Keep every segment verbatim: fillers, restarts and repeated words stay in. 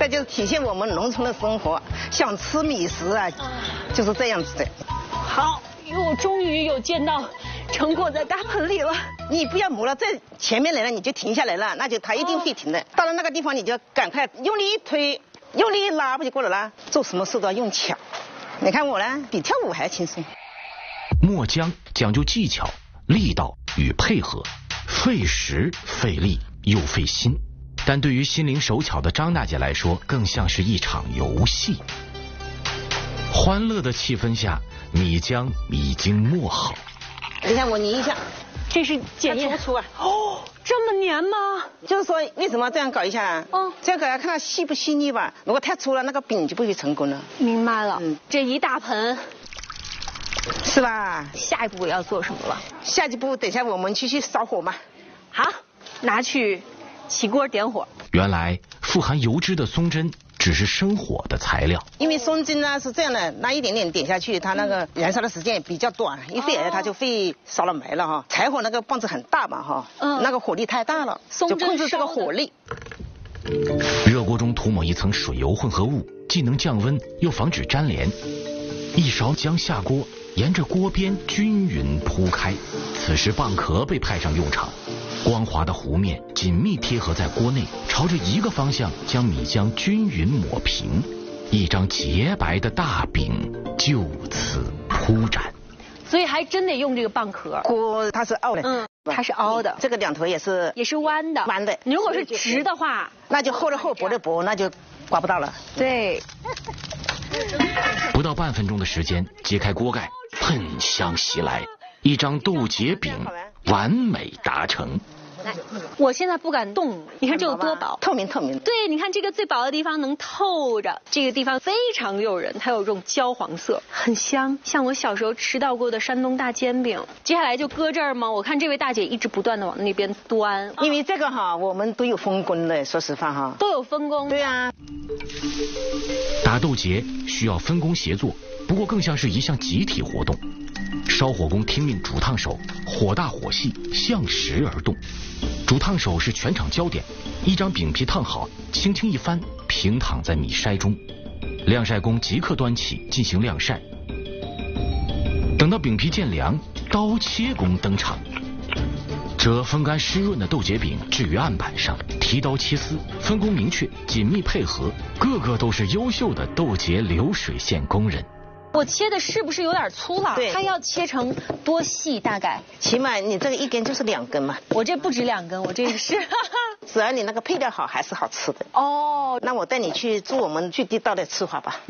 这就是体现我们农村的生活，想吃米食啊，就是这样子的。 好，我终于有见到成果在大盆里了。 你不要磨了，在前面来了你就停下来了，那就它一定会停的。到了那个地方你就赶快用力一推，用力一拉，不就过来了？做什么事都要用巧。你看我呢，比跳舞还轻松。 磨浆讲究技巧、力道与配合，费时费力又费心。但对于心灵手巧的张大姐来说，更像是一场游戏。欢乐的气氛下，米浆已经磨好。 你看我拧一下， 这是检验粗不粗啊？ 哦，这么粘吗？ 就是说为什么这样搞一下啊？ 哦， 这样搞要看它细不细腻吧。如果太粗了，那个饼就不会成功了。 明白了。嗯，这一大盆， 是吧？ 下一步要做什么了？ 下一步等一下我们继续烧火嘛。 好，拿去起锅点火。 原来富含油脂的松针只是生火的材料， 因为松针呢是这样的，那一点点点下去，它那个燃烧的时间也比较短，一会儿它就会烧了没了哈。柴火那个棒子很大嘛哈，嗯，那个火力太大了，就控制这个火力。 热锅中涂抹一层水油混合物，既能降温又防止粘连。一勺浆下锅，沿着锅边均匀铺开。此时蚌壳被派上用场，光滑的弧面紧密贴合在锅内，朝着一个方向将米浆均匀抹平，一张洁白的大饼就此铺展。 所以还真得用这个蚌壳。 锅它是凹的， 嗯，它是凹的， 这个两头也是也是弯的， 弯的。 你如果是直的话， 那就厚的厚，薄的薄，那就刮不到了。 对。 不到半分钟的时间，揭开锅盖，喷香袭来，一张豆结饼完美达成。 来，我现在不敢动，你看这有多薄， 透明透明。 对，你看这个最薄的地方能透着，这个地方非常诱人，它有这种焦黄色，很香，像我小时候吃到过的山东大煎饼。接下来就搁这儿吗？我看这位大姐一直不断的往那边端， 因为这个哈，我们都有分工的，说实话哈， 都有分工。 对啊， 打豆结需要分工协作，不过更像是一项集体活动。烧火工听命煮烫手，火大火细，向时而动。煮烫手是全场焦点，一张饼皮烫好，轻轻一翻，平躺在米筛中。晾晒工即刻端起进行晾晒。等到饼皮渐凉，刀切工登场。这风干湿润的豆结饼置于案板上，提刀切丝，分工明确，紧密配合，个个都是优秀的豆结流水线工人。 我切的是不是有点粗了？ 对， 它要切成多细？大概起码你这个一根就是两根嘛。 我这不止两根，我这个是。 只要你那个配料好，还是好吃的。 哦， 那我带你去做我们最地道的吃法吧。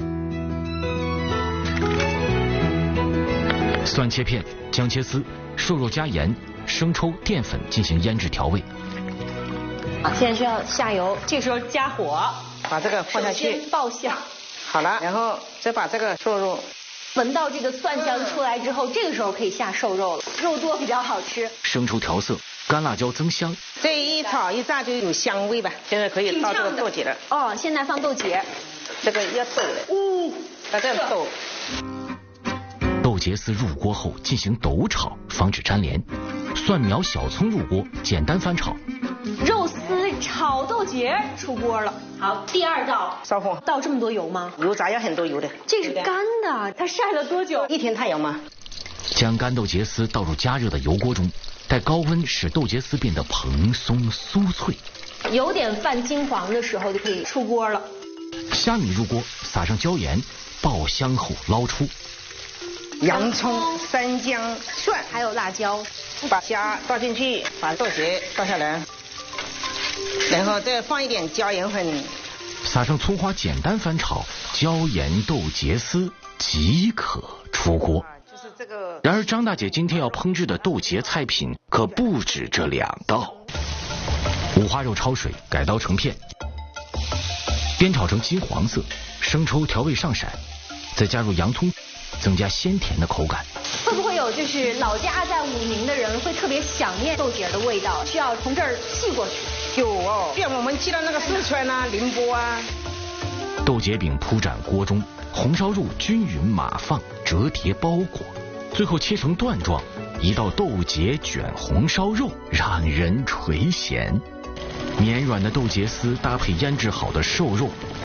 蒜切片，姜切丝，瘦肉加盐、生抽、淀粉进行腌制调味。 好，现在需要下油，这时候加火， 把这个放下去， 爆香。 好了，然后再把这个瘦肉， 闻到这个蒜香出来之后，这个时候可以下瘦肉了，肉多比较好吃。 生抽调色，干辣椒增香。 这一炒一炸就有香味吧。现在可以倒这个豆结了。 哦，现在放豆结， 这个要抖的。 呜、哦， 要这样抖。 豆结丝入锅后进行抖炒，防止粘连。蒜苗、小葱入锅，简单翻炒。 肉丝炒豆结出锅了。好，第二道烧火， 倒这么多油吗？ 油炸要很多油的。 这是干的，它晒了多久？ 一天太阳吗？ 将干豆结丝倒入加热的油锅中，待高温使豆结丝变得蓬松酥脆， 有点泛金黄的时候就可以出锅了。 虾米入锅，撒上椒盐，爆香后捞出。 洋葱、生姜、蒜， 还有辣椒， 把虾倒进去，把豆结倒下来，然后再放一点椒盐粉， 撒上葱花，简单翻炒，椒盐豆结丝即可出锅。 就是这个。 然而张大姐今天要烹制的豆结菜品可不止这两道。五花肉焯水，改刀成片，煸炒成金黄色，生抽调味上色，再加入洋葱，增加鲜甜的口感。 会不会有就是老家在武宁的人会特别想念豆结的味道，需要从这儿寄过去？ 有哦，像我们寄到那个四川啊、宁波啊。 豆结饼铺展锅中，红烧肉均匀码放，折叠包裹，最后切成段状，一道豆结卷红烧肉，让人垂涎。绵软的豆结丝搭配腌制好的瘦肉，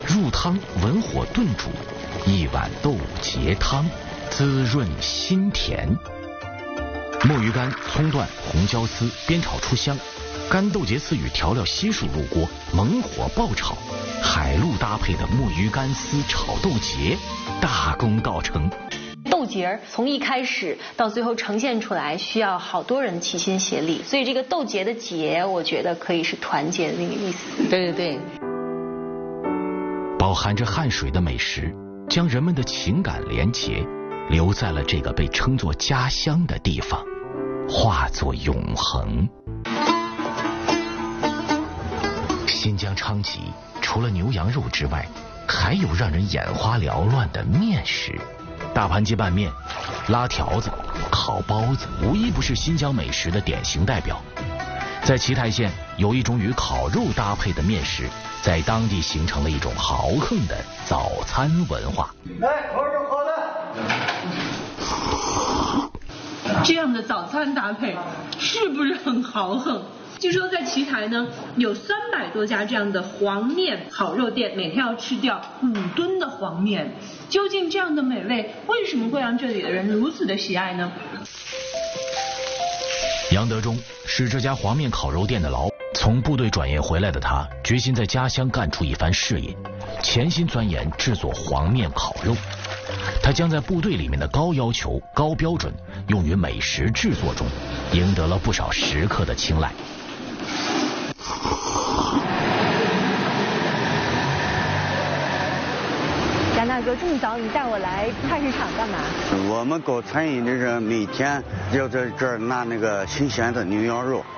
入汤文火炖煮，一碗豆节汤，滋润心甜。墨鱼干、葱段、红椒丝煸炒出香，干豆节丝与调料悉数入锅，猛火爆炒，海陆搭配的墨鱼干丝炒豆节大功告成。 豆节从一开始到最后呈现出来，需要好多人齐心协力，所以这个豆节的节，我觉得可以是团结的那个意思。 对对对， 饱含着汗水的美食，将人们的情感连结留在了这个被称作家乡的地方，化作永恒。新疆昌吉除了牛羊肉之外，还有让人眼花缭乱的面食。大盘鸡拌面、拉条子、烤包子，无一不是新疆美食的典型代表。在奇泰县，有一种与烤肉搭配的面食，在当地形成了一种豪横的早餐文化。 来，烤肉好的。 这样的早餐搭配是不是很豪横？据说在奇台呢，有三百多家这样的黄面烤肉店，每天要吃掉五吨的黄面。究竟这样的美味为什么会让这里的人如此的喜爱呢？ 杨德忠是这家黄面烤肉店的老板，从部队转业回来的他，决心在家乡干出一番事业，潜心钻研制作黄面烤肉。他将在部队里面的高要求、高标准用于美食制作中，赢得了不少食客的青睐。 杨大哥，这么早你带我来菜市场干嘛？ 我们搞餐饮的人每天要在这儿拿那个新鲜的牛羊肉，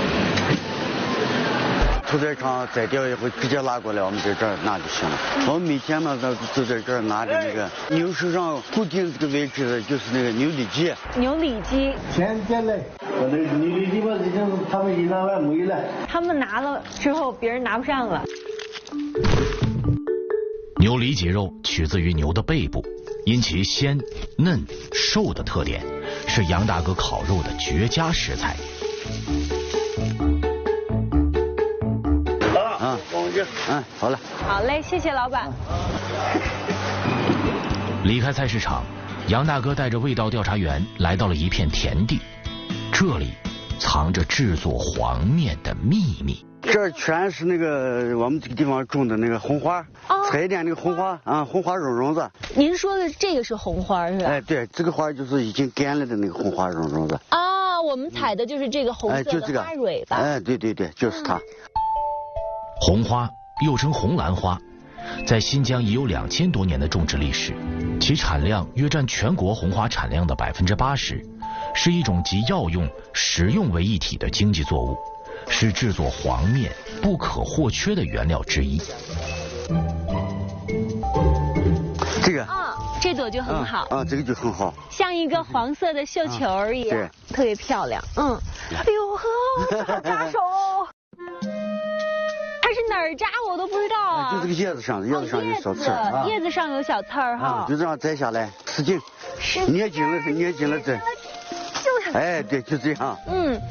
屠宰场宰掉以后直接拉过来，我们在这儿拿就行了。我们每天嘛都都在这儿拿着那个牛身上固定这个位置的就是那个牛里脊。 牛里脊。 现在来，我那牛里脊吧已经他们已拿完没了。 他们拿了之后，别人拿不上了。 牛里脊肉取自于牛的背部，因其鲜、嫩、瘦的特点，是杨大哥烤肉的绝佳食材。 好了，啊，嗯，好了。 好嘞，谢谢老板。 离开菜市场，杨大哥带着味道调查员来到了一片田地，这里藏着制作黄面的秘密。 这全是那个我们这个地方种的那个红花， 哦、 采点那个红花啊，红花绒绒子。 您说的这个是红花是吧？ 哎，对，这个花就是已经干了的那个红花绒绒子。 啊，我们采的就是这个红色的花蕊吧？ 哎，对对对，就是它。 红花又称红兰花，在新疆已有两千多年的种植历史，其产量约占全国红花产量的百分之八十，是一种集药用、食用为一体的经济作物，是制作黄面不可或缺的原料之一。 这个啊、哦，这朵就很好啊、嗯嗯，这个就很好， 像一个黄色的绣球儿一样，嗯、对，特别漂亮。嗯，哎呦呵，好扎手哦。它是哪儿扎我都不知道啊。 就这个叶子上，叶子上有小刺儿、 哦、叶子上有小刺儿哈、 啊。就这样摘下来，使劲，捏紧了，捏紧了摘。 就哎，对，就这样。 嗯。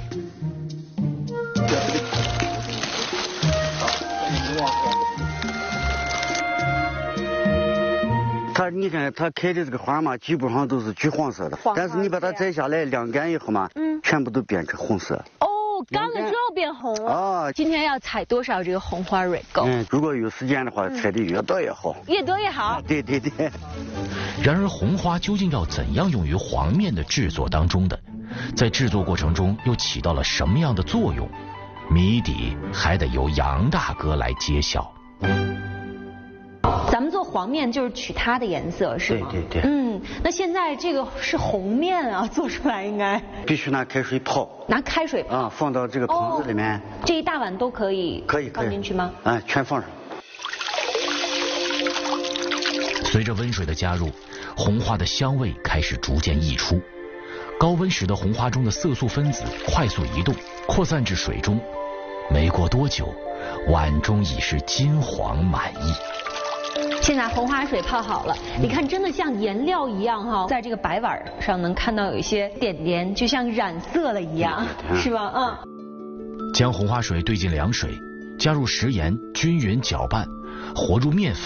它你看它开的这个花嘛，基本上都是橘黄色的，但是你把它摘下来晾干以后嘛，嗯，全部都变成红色。 哦，干了之后变红了。啊，今天要采多少这个红花蕊够？ 嗯，如果有时间的话，采的越多越好。 越多越好。 啊、对对对。 然而，红花究竟要怎样用于黄面的制作当中的？在制作过程中又起到了什么样的作用？谜底还得由杨大哥来揭晓。 咱们做黄面就是取它的颜色是吗？ 对对对。 嗯，那现在这个是红面啊，做出来应该必须拿开水泡。 拿开水泡啊，放到这个盆子里面。哦、 这一大碗都可以。 可以可以放进去吗？ 啊，全放上。 随着温水的加入，红花的香味开始逐渐溢出。高温使得红花中的色素分子快速移动，扩散至水中。没过多久，碗中已是金黄满溢。 现在红花水泡好了，你看真的像颜料一样哈，在这个白碗上能看到有一些点点，就像染色了一样，是吧？嗯。 将红花水兑进凉水，加入食盐，均匀搅拌， 和入面粉。